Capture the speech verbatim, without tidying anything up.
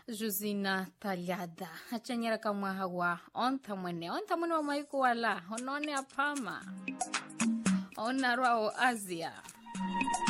Juzina Talyada hachanyera kama hawa onta mwene onta mwene wa maiku wala honone apama onarwa o Asia